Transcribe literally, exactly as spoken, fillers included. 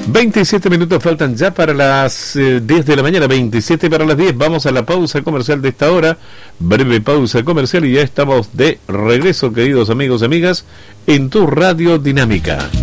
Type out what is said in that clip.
veintisiete minutos faltan ya para las eh, diez de la mañana, veintisiete para las diez. Vamos a la pausa comercial de esta hora. Breve pausa comercial y ya estamos de regreso, queridos amigos y amigas, en tu Radio Dinámica.